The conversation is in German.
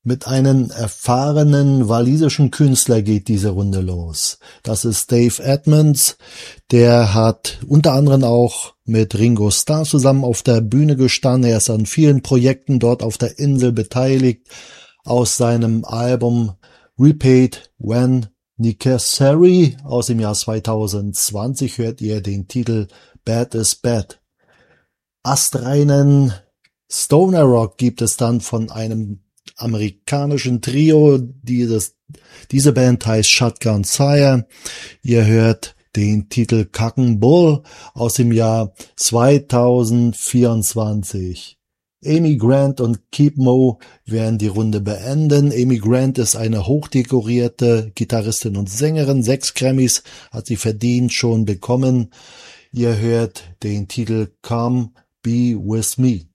Mit einem erfahrenen walisischen Künstler geht diese Runde los. Das ist Dave Edmunds. Der hat unter anderem auch mit Ringo Starr zusammen auf der Bühne gestanden. Er ist an vielen Projekten dort auf der Insel beteiligt. Aus seinem Album Repeat When Necessary aus dem Jahr 2020 hört ihr den Titel Bad is Bad. Astreinen Stoner Rock gibt es dann von einem amerikanischen Trio. Diese Band heißt Shotgun Sire. Ihr hört den Titel Cock and Bull aus dem Jahr 2024. Amy Grant und Keith Moe werden die Runde beenden. Amy Grant ist eine hochdekorierte Gitarristin und Sängerin. 6 Grammys hat sie verdient schon bekommen. Ihr hört den Titel Come Be With Me.